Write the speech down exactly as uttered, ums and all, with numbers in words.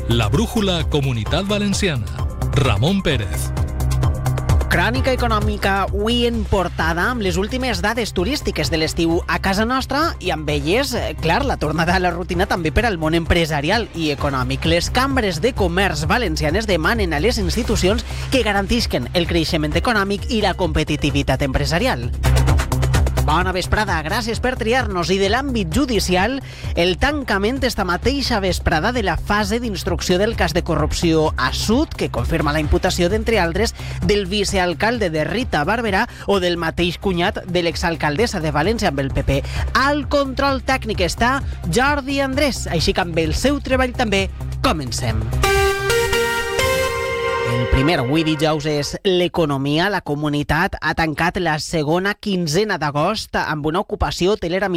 La brújula Comunitat Valenciana. Ramon Pérez. Crònica econòmica avui en portada amb les últimes dades turístiques de l'estiu a casa nostra i amb elles, clar, la tornada a la rutina també per al món empresarial i econòmic. Les cambres de comerç valencianes demanen a les institucions que garantisquen el creixement econòmic i la competitivitat empresarial. Bona vesprada, gràcies per triar-nos. I de l'àmbit judicial, el tancament esta mateixa vesprada de la fase d'instrucció del cas de corrupció a Sud, que confirma la imputació, d'entre altres, del vicealcalde de Rita Barberà o del mateix cunyat de l'exalcaldessa de València amb el P P. Al control tècnic està Jordi Andrés, així que amb el seu treball també comencem. El primer avui dijous és l'economia. La comunitat ha tancat la segona quinzena d'agost amb una ocupació hotelera